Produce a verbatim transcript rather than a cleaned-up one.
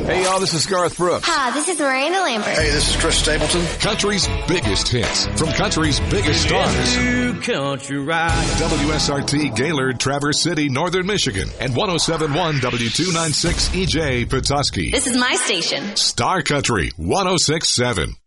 Hey, y'all, this is Garth Brooks. Hi, this is Miranda Lambert. Hey, this is Chris Stapleton. Country's biggest hits from country's biggest stars. Country ride. W S R T Gaylord, Traverse City, Northern Michigan, and one oh seven point one W two ninety-six E J Petoskey. This is my station. Star Country one oh six point seven.